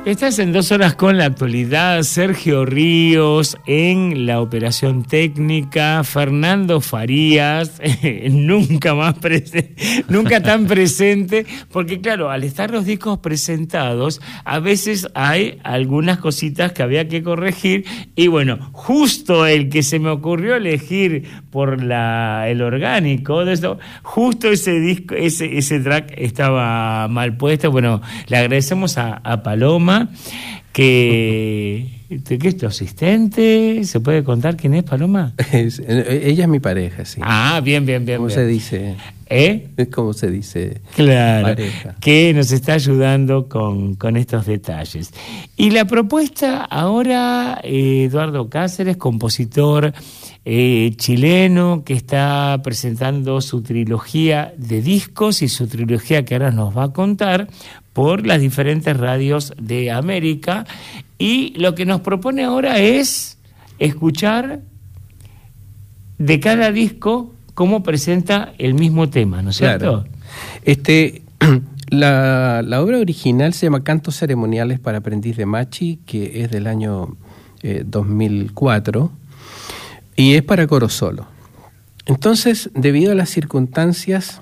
Estás en 2 horas con la actualidad. Sergio Ríos en la operación técnica, Fernando Farías, nunca tan presente, porque claro, al estar los discos presentados, a veces hay algunas cositas que había que corregir, y bueno, justo el que se me ocurrió elegir por el orgánico de esto, justo ese disco, ese track estaba mal puesto. Bueno, le agradecemos a Paloma, que es tu asistente. ¿Se puede contar quién es Paloma? Ella es mi pareja, sí. Ah, bien. ¿Cómo se dice? Es como se dice. Claro, pareja. Que nos está ayudando con estos detalles. Y la propuesta ahora, Eduardo Cáceres, compositor chileno, que está presentando su trilogía de discos y su trilogía que ahora nos va a contar por las diferentes radios de América, y lo que nos propone ahora es escuchar de cada disco cómo presenta el mismo tema, ¿no es cierto? Claro. La obra original se llama Cantos ceremoniales para aprendiz de Machi, que es del año 2004, y es para coro solo. Entonces, debido a las circunstancias,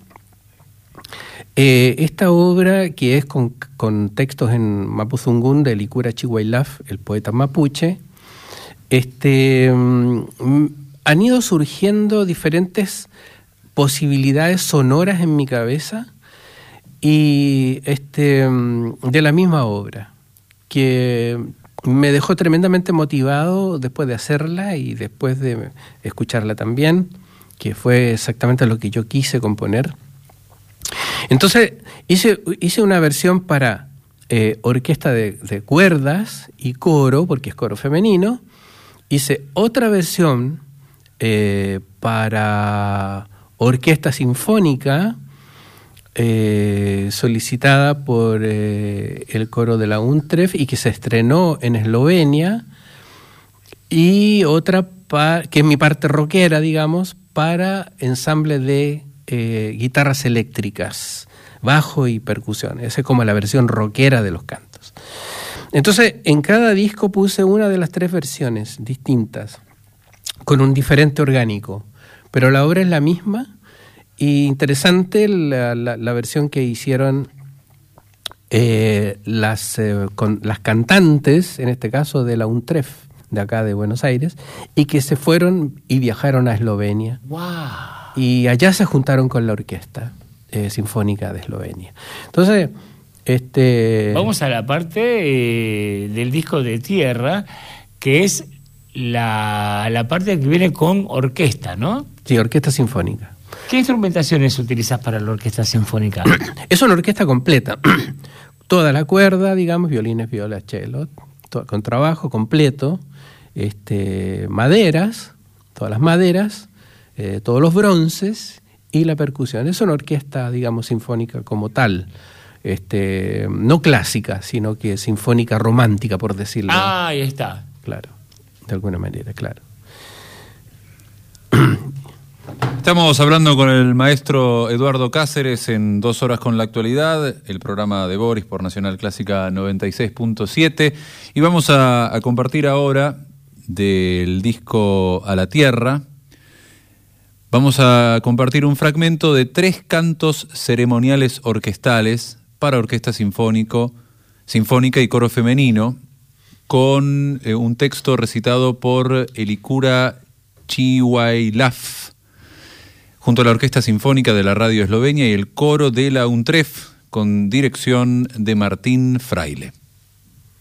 esta obra, que es con textos en mapuzungún de Licura Chihuailaf, el poeta mapuche, han ido surgiendo diferentes posibilidades sonoras en mi cabeza, y de la misma obra, que me dejó tremendamente motivado después de hacerla y después de escucharla también, que fue exactamente lo que yo quise componer. Entonces hice una versión para orquesta de cuerdas y coro, porque es coro femenino. Hice otra versión para orquesta sinfónica, solicitada por el coro de la UNTREF y que se estrenó en Eslovenia, y otra que es mi parte rockera, digamos, para ensamble de guitarras eléctricas, bajo y percusión. Esa es como la versión rockera de los cantos. Entonces, en cada disco puse una de las 3 versiones distintas, con un diferente orgánico, pero la obra es la misma. Y interesante la versión que hicieron con las cantantes, en este caso de la UNTREF, de acá de Buenos Aires, y que se fueron y viajaron a Eslovenia. ¡Wow! Y allá se juntaron con la orquesta sinfónica de Eslovenia. Entonces, vamos a la parte del disco de Tierra, que es la parte que viene con orquesta, ¿no? Sí, orquesta sinfónica. ¿Qué instrumentaciones utilizas para la orquesta sinfónica? Es una orquesta completa. Toda la cuerda, digamos, violines, violas, cello, con trabajo completo, maderas, todas las maderas, todos los bronces y la percusión. Es una orquesta, digamos, sinfónica como tal. No clásica, sino que sinfónica romántica, por decirlo. Ah, ahí está. Claro, de alguna manera, claro. Estamos hablando con el maestro Eduardo Cáceres en 2 horas con la actualidad, el programa de Boris por Nacional Clásica 96.7, y vamos a compartir ahora del disco A la Tierra. Vamos a compartir un fragmento de 3 cantos ceremoniales orquestales para orquesta sinfónica y coro femenino, con un texto recitado por Licura Chihuailaf, junto a la Orquesta Sinfónica de la Radio Eslovenia y el coro de la UNTREF, con dirección de Martín Fraile.